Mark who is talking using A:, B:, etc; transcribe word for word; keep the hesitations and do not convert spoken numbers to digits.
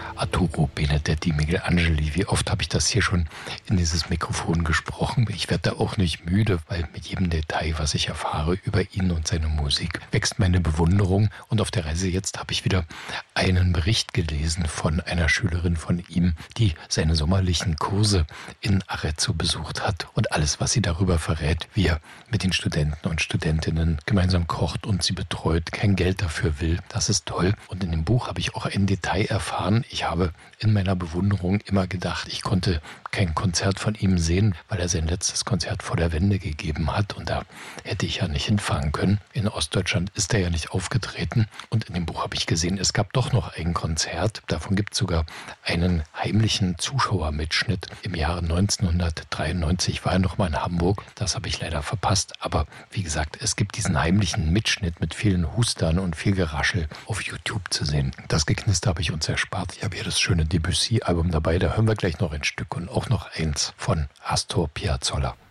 A: Arturo Benedetti, Michelangeli. Wie oft habe ich das hier schon in dieses Mikrofon gesprochen? Ich werde da auch nicht müde, weil mit jedem Detail, was ich erfahre über ihn und seine Musik, wächst meine Bewunderung. Und auf der Reise jetzt habe ich wieder einen Bericht gelesen von einer Schülerin von ihm, die seine sommerlichen Kurse in Arezzo besucht hat und alles, was sie darüber verrät, wie er mit den Studenten und Studentinnen gemeinsam kocht und sie betreut, kein Geld dafür will. Das ist toll. Und in dem Buch habe ich auch ein Detail erfahren. Ich habe in meiner Bewunderung immer gedacht, ich konnte kein Konzert von ihm sehen, weil er sein letztes Konzert vor der Wende gegeben hat und da hätte ich ja nicht hinfahren können. In Ostdeutschland ist er ja nicht aufgetreten und in dem Buch habe ich gesehen, es gab doch noch ein Konzert. Davon gibt es sogar einen heimlichen Zuschauermitschnitt. Im Jahre neunzehnhundertdreiundneunzig war er noch mal in Hamburg. Das habe ich leider verpasst. Aber wie gesagt, es gibt diesen heimlichen Mitschnitt mit vielen Hustern und viel Geraschel auf YouTube zu sehen. Das Geknister habe ich uns erspart. Ich habe hier das schöne Debussy-Album dabei. Da hören wir gleich noch ein Stück und auch noch eins von Astor Piazzolla.